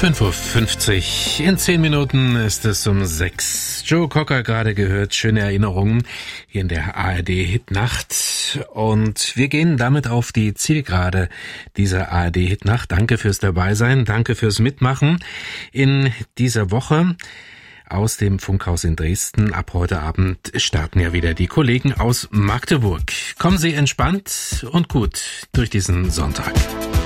5:50 Uhr. In 10 Minuten ist es um 6. Joe Cocker gerade gehört. Schöne Erinnerungen hier in der ARD-Hitnacht. Und wir gehen damit auf die Zielgerade dieser ARD-Hitnacht. Danke fürs Dabeisein. Danke fürs Mitmachen in dieser Woche. Aus dem Funkhaus in Dresden. Ab heute Abend starten ja wieder die Kollegen aus Magdeburg. Kommen Sie entspannt und gut durch diesen Sonntag.